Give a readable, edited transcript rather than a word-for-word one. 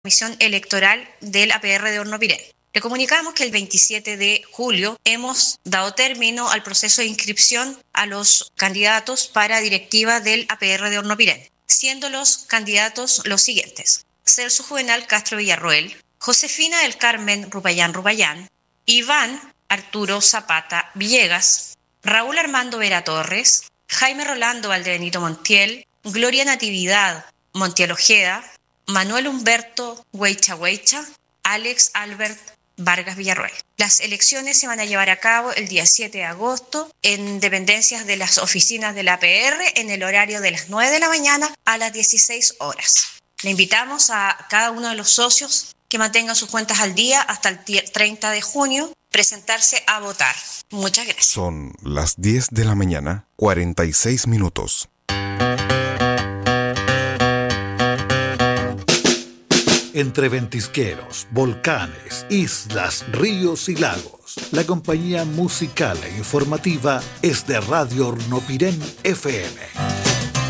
Comisión Electoral del APR de Hornopiren. Le comunicamos que el 27 de julio hemos dado término al proceso de inscripción a los candidatos para directiva del APR de Hornopiren, siendo los candidatos los siguientes: Celso Juvenal Castro Villarroel, Josefina del Carmen Rupayán, Iván Arturo Zapata Villegas, Raúl Armando Vera Torres, Jaime Rolando Valdebenito Montiel, Gloria Natividad Montiel Ojeda, Manuel Humberto Hueycha, Alex Albert Vargas Villarroel. Las elecciones se van a llevar a cabo el día 7 de agosto en dependencias de las oficinas de la APR en el horario de las 9 de la mañana a las 16 horas. Le invitamos a cada uno de los socios que mantengan sus cuentas al día hasta el 30 de junio, presentarse a votar. Muchas gracias. Son las 10 de la mañana, 46 minutos. Entre ventisqueros, volcanes, islas, ríos y lagos, la compañía musical e informativa es de Radio Hornopiren FM.